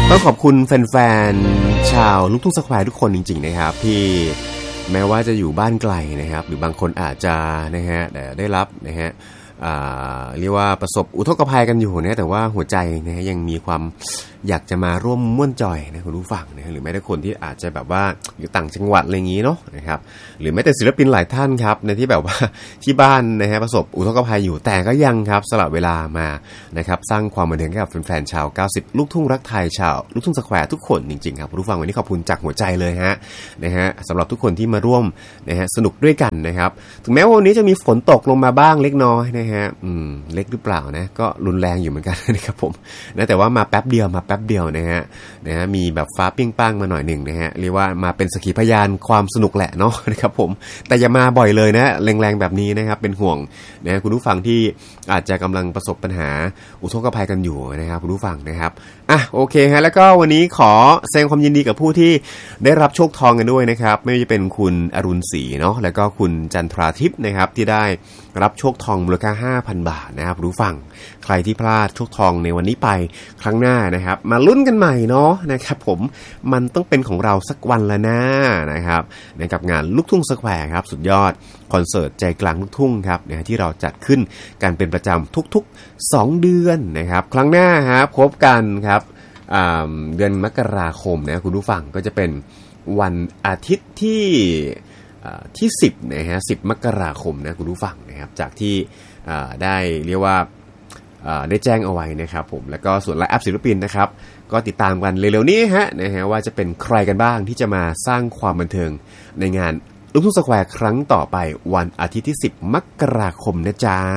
ต้องขอบคุณแฟนๆชาวลูกทุ่งสแควร์ทุกคนจริงๆนะครับที่แม้ว่าจะอยู่บ้านไกลนะครับหรือบางคนอาจจะนะฮะได้รับนะฮะเรียกว่าประสบอุทกภัยกันอยู่นะแต่ว่าหัวใจนะฮะยังมีความอยากจะมาร่วมม่วนจอยนะคุณผู้ฟังนะหรือแม้แต่คนที่อาจจะแบบว่าอยู่ต่างจังหวัดอะไรอย่างนี้เนาะนะครับหรือแม้แต่ศิลปินหลายท่านครับในที่แบบว่าที่บ้านนะฮะประสบอุทกภัยอยู่แต่ก็ยังครับสละเวลามานะครับสร้างความบันเทิงให้กับแฟนๆชาว90ลูกทุ่งรักไทยชาวลูกทุ่งสแควร์ทุกคนจริงๆครับคุณผู้ฟังวันนี้ขอบคุณจากหัวใจเลยฮะนะฮะสำหรับทุกคนที่มาร่วมนะฮะสนุกด้วยกันนะครับถึงแม้ว่าวันนี้จะมีฝนตกลงมาบ้างเล็กน้อยนะฮะเล็กหรือเปล่านะก็รุนแรงอยู่เหมือนกันนะครับผมนะแต่ว่ามาแป๊บเดียวนะฮะมีแบบฟ้าเปรี้ยงป้างมาหน่อยหนึ่งนะฮะเรียกว่ามาเป็นสักขีพยานความสนุกแหละเนาะนะครับผมแต่อย่ามาบ่อยเลยนะแรงๆแบบนี้นะครับเป็นห่วงนะคุณผู้ฟังที่อาจจะกำลังประสบปัญหาอุทกภัยกันอยู่นะครับคุณผู้ฟังนะครับโอเคฮะแล้วก็วันนี้ขอแสดงความยินดีกับผู้ที่ได้รับโชคทองกันด้วยนะครับไม่ว่าจะเป็นคุณอรุณศรีเนาะแล้วก็คุณจันทราทิพย์นะครับที่ได้รับโชคทองมูลค่า 5,000 บาทนะครับคุณผู้ฟังใครที่พลาดโชคทองในวันนี้ไปครั้งหน้านะครับมาลุ้นกันใหม่เนาะนะครับผมมันต้องเป็นของเราสักวันละนะครับกับงานลูกทุ่งสแควร์ครับสุดยอดคอนเสิร์ตใจกลางลูกทุ่งครับนะที่เราจัดขึ้นกันเป็นประจำทุกๆ2เดือนนะครับครั้งหน้าครับพบกันครับเดือนมกราคมนะคุณผู้ฟังก็จะเป็นวันอาทิตย์ที่10นะฮะ10มกราคมนะคุณผู้ฟังนะครับจากที่ได้เรียกว่าได้แจ้งเอาไว้นะครับผมแล้วก็ส่วนไลฟ์อัพศิลปินนะครับก็ติดตามกันเร็วๆนี้นะฮะว่าจะเป็นใครกันบ้างที่จะมาสร้างความบันเทิงในงานลูกทุ่งสแควร์ครั้งต่อไปวันอาทิตย์ที่10มกราคมนะจ๊ะ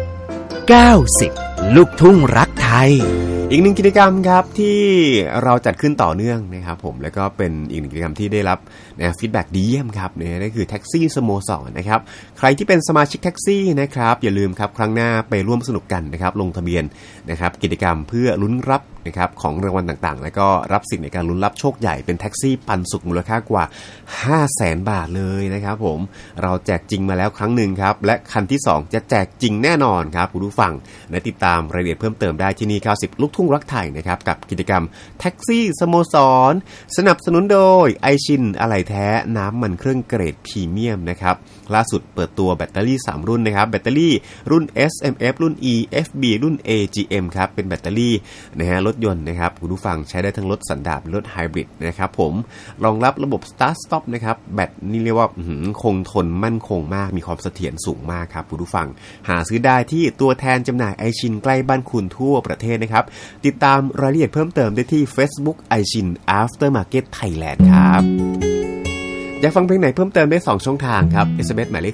90ลูกทุ่งรักไทยอีกหนึ่งกิจกรรมครับที่เราจัดขึ้นต่อเนื่องนะครับผมแล้วก็เป็นอีกหนึ่งกิจกรรมที่ได้รับฟีดแบ็กดีเยี่ยมครับนั่นคือแท็กซี่สโมสรนะครับใครที่เป็นสมาชิกแท็กซี่นะครับอย่าลืมครับครั้งหน้าไปร่วมสนุกกันนะครับลงทะเบียนนะครับกิจกรรมเพื่อลุ้นรับนะครับของรางวัลต่างๆแล้วก็รับสิทธิ์ในการลุ้นรับโชคใหญ่เป็นแท็กซี่ปันสุขมูลค่ากว่า 500,000 บาทเลยนะครับผมเราแจกจริงมาแล้วครั้งหนึ่งครับและคันที่2จะแจกจริงแน่นอนครับคุณผู้ฟังและติดตามรายละเอียดเพิ่มเติมได้ที่นี่90ลูกทุ่งรักไทยนะครับกับกิจกรรมแท็กซี่สโมสรสนับสนุนโดยไอชินอะไหล่แท้น้ำมันเครื่องเกรดพรีเมียมนะครับล่าสุดเปิดตัวแบตเตอรี่3รุ่นนะครับแบตเตอรี่รุ่น SMF รุ่น E FB รุ่น AGM ครับเป็นแบตเตอรี่นะฮะรถยนต์นะครับคุณผู้ฟังใช้ได้ทั้งรถสันดาปและรถไฮบริดนะครับผมรองรับระบบ Start Stop นะครับแบตนี่เรียกว่าคงทนมั่นคงมากมีความเสถียรสูงมากครับคุณผู้ฟังหาซื้อได้ที่ตัวแทนจำหน่ายไอชินใกล้บ้านคุณทั่วประเทศนะครับติดตามรายละเอียดเพิ่มเติมได้ที่ Facebook ไอชิน Aftermarket Thailand ครับอยากฟังเพลงไหนเพิ่มเติมได้2ช่องทางครับ SMS หมายเลข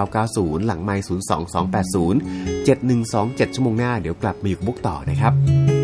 4689990หลังไมค์022807127ชั่วโมงหน้าเดี๋ยวกลับมาอยู่กับบุ๊กต่อนะครับ